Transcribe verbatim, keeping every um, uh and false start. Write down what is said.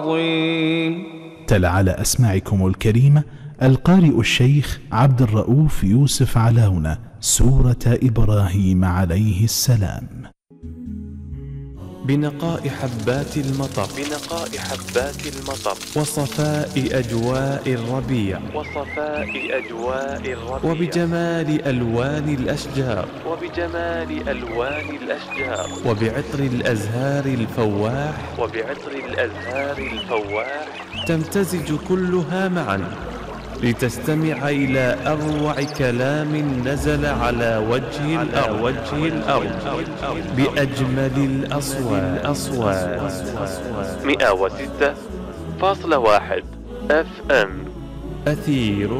عظيم. تلا على أسماعكم الكريمة القارئ الشيخ عبد الرؤوف يوسف علاونة سورة إبراهيم عليه السلام. بنقاء حبات المطر بنقاء حبات المطر وصفاء أجواء الربيع وصفاء أجواء الربيع وبجمال ألوان الأشجار وبجمال ألوان الأشجار وبعطر الأزهار الفواح وبعطر الأزهار الفواح تمتزج كلها معا لتستمع إلى أروع كلام نزل على وجه الأرض, وجه الأرض بأجمل الأصوات. مئة وستة فاصلة واحد اف ام أثير